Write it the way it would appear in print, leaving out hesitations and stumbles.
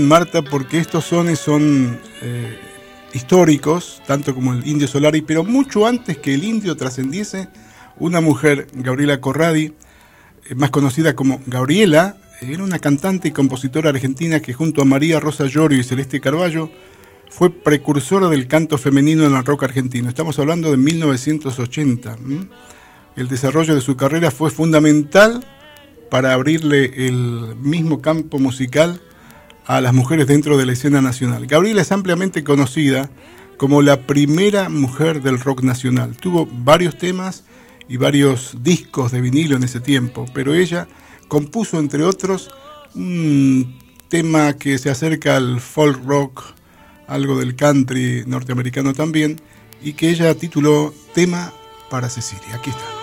Marta, porque estos sones son históricos, tanto como el Indio Solari, pero mucho antes que el indio trascendiese, una mujer, Gabriela Corradi, más conocida como Gabriela, era una cantante y compositora argentina que junto a María Rosa Llorio y Celeste Carballo fue precursora del canto femenino en el rock argentino. Estamos hablando de 1980. El desarrollo de su carrera fue fundamental para abrirle el mismo campo musical a las mujeres dentro de la escena nacional. Gabriela es ampliamente conocida como la primera mujer del rock nacional. Tuvo varios temas y varios discos de vinilo en ese tiempo, pero ella compuso, entre otros, un tema que se acerca al folk rock, algo del country norteamericano también, y que ella tituló Tema para Cecilia. Aquí está.